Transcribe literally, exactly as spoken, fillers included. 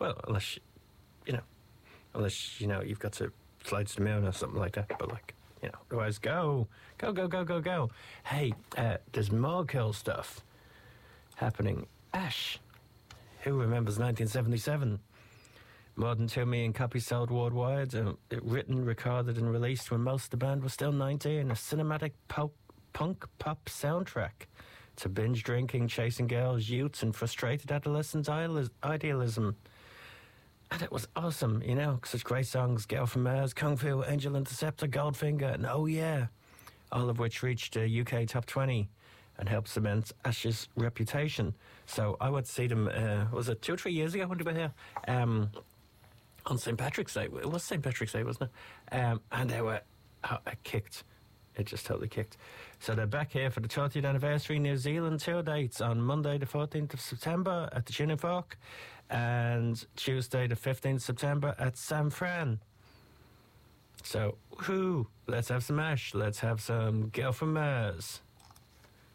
Well, unless, you know, unless, you know, you've got to fly to the moon or something like that. But, like, you know, otherwise, go, go, go, go, go, go. Hey, uh, there's more cool stuff happening. Ash, who remembers nineteen seventy-seven? More than two million copies sold worldwide. Uh, it written, recorded, and released when most of the band was still nineteen. A cinematic po- punk pop soundtrack to binge drinking, chasing girls, youths, and frustrated adolescents' idealism. And it was awesome, you know, such great songs: Girl from Mars, Kung Fu, Angel Interceptor, Goldfinger, and Oh Yeah, all of which reached a U K top twenty and helped cement Ash's reputation. So I went to see them, uh, was it two or three years ago when they were here? Um, on Saint Patrick's Day. It was Saint Patrick's Day, wasn't it? Um, and they were oh, it kicked. It just totally kicked. So they're back here for the thirtieth anniversary New Zealand tour dates on Monday the fourteenth of September at the Tuning Fork and Tuesday the fifteenth of September at San Fran. So, whoo, let's have some Ash. Let's have some Girl from Mars.